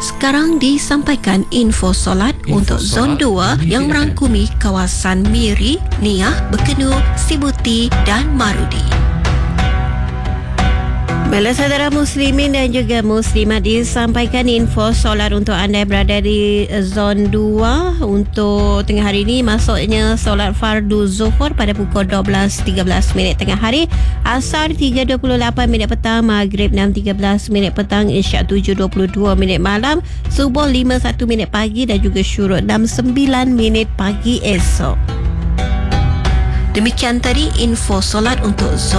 Sekarang disampaikan info solat untuk Zon 2 yang merangkumi kawasan Miri, Niah, Bekenu, Sibuti dan Marudi. Bila saudara muslimin dan juga muslimat, disampaikan info solat untuk anda yang berada di Zon 2 untuk tengah hari ini. Maksudnya solat fardu zuhur pada pukul 12.13 tengah hari, asar 3.28 petang, maghrib 6.13 petang, isyak 7.22 malam, subuh 5.1 pagi dan juga syuruk 6.9 pagi esok. Demikian tadi info solat untuk Zon